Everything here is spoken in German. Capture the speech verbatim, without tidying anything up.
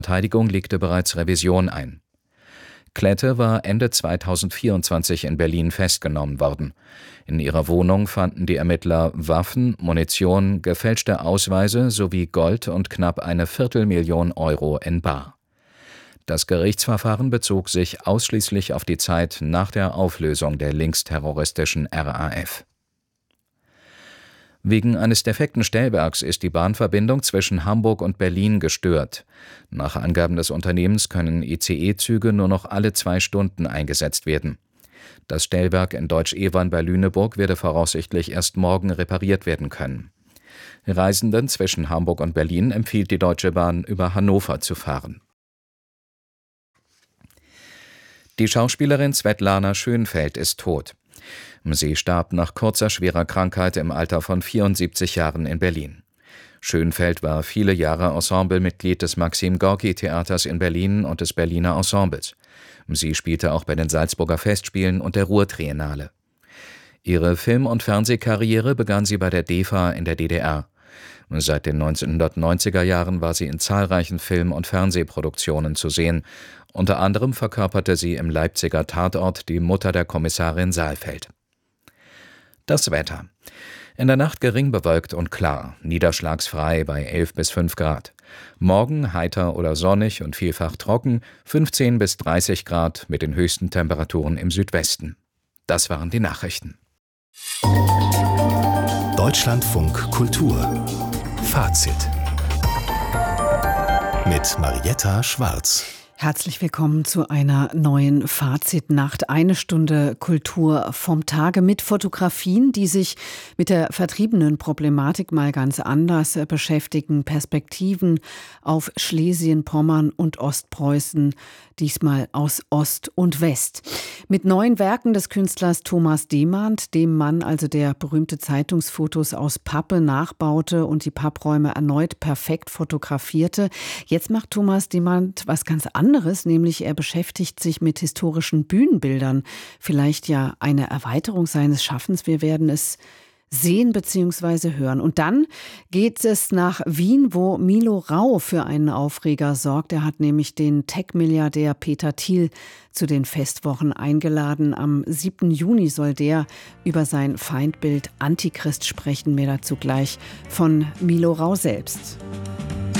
Verteidigung legte bereits Revision ein. Klette war Ende zweitausendvierundzwanzig in Berlin festgenommen worden. In ihrer Wohnung fanden die Ermittler Waffen, Munition, gefälschte Ausweise sowie Gold und knapp eine Viertelmillion Euro in bar. Das Gerichtsverfahren bezog sich ausschließlich auf die Zeit nach der Auflösung der linksterroristischen R A F. Wegen eines defekten Stellwerks ist die Bahnverbindung zwischen Hamburg und Berlin gestört. Nach Angaben des Unternehmens können I C E-Züge nur noch alle zwei Stunden eingesetzt werden. Das Stellwerk in Deutsch-Evern bei Lüneburg werde voraussichtlich erst morgen repariert werden können. Reisenden zwischen Hamburg und Berlin empfiehlt die Deutsche Bahn, über Hannover zu fahren. Die Schauspielerin Svetlana Schönfeld ist tot. Sie starb nach kurzer schwerer Krankheit im Alter von vierundsiebzig Jahren in Berlin. Schönfeld war viele Jahre Ensemblemitglied des Maxim-Gorki-Theaters in Berlin und des Berliner Ensembles. Sie spielte auch bei den Salzburger Festspielen und der Ruhr-Triennale. Ihre Film- und Fernsehkarriere begann sie bei der D E F A in der D D R. Seit den neunzehnhundertneunziger Jahren war sie in zahlreichen Film- und Fernsehproduktionen zu sehen. Unter anderem verkörperte sie im Leipziger Tatort die Mutter der Kommissarin Saalfeld. Das Wetter. In der Nacht gering bewölkt und klar, niederschlagsfrei bei elf bis fünf Grad. Morgen heiter oder sonnig und vielfach trocken, fünfzehn bis dreißig Grad mit den höchsten Temperaturen im Südwesten. Das waren die Nachrichten. Deutschlandfunk Kultur. Fazit. Mit Marietta Schwarz. Herzlich willkommen zu einer neuen Fazitnacht. Eine Stunde Kultur vom Tage mit Fotografien, die sich mit der vertriebenen Problematik mal ganz anders beschäftigen. Perspektiven auf Schlesien, Pommern und Ostpreußen, diesmal aus Ost und West. Mit neuen Werken des Künstlers Thomas Demand, dem Mann also der berühmte Zeitungsfotos aus Pappe nachbaute und die Pappräume erneut perfekt fotografierte. Jetzt macht Thomas Demand was ganz anderes. Anderes, nämlich er beschäftigt sich mit historischen Bühnenbildern. Vielleicht ja eine Erweiterung seines Schaffens. Wir werden es sehen bzw. hören. Und dann geht es nach Wien, wo Milo Rau für einen Aufreger sorgt. Er hat nämlich den Tech-Milliardär Peter Thiel zu den Festwochen eingeladen. Am siebten Juni soll der über sein Feindbild Antichrist sprechen. Mehr dazu gleich von Milo Rau selbst.